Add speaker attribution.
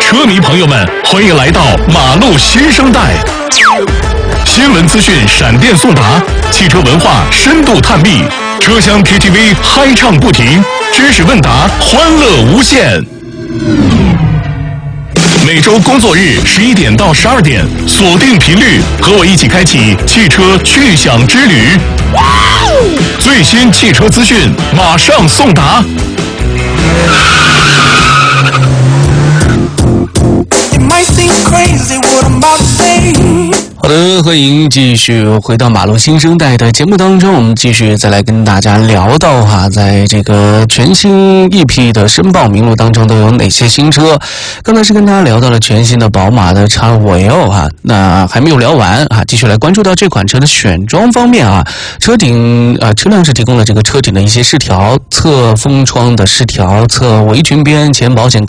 Speaker 1: 车迷朋友们，欢迎来到马路新生代。新闻资讯闪电送达，汽车文化深度探秘，车厢 KTV 嗨唱不停，知识问答欢乐无限。每周工作日11点到12点，锁定频率，和我一起开启汽车趣享之旅。最新汽车资讯马上送达。
Speaker 2: 好的，欢迎继续回到马路新生代的节目当中，我们继续再来跟大家聊到在这个全新一批的申报名录当中都有哪些新车。刚才是跟大家聊到了全新的宝马的 X5L 那还没有聊完继续来关注到这款车的选装方面车顶车辆是提供了这个车顶的一些饰条，侧风窗的饰条，侧围裙边，前保险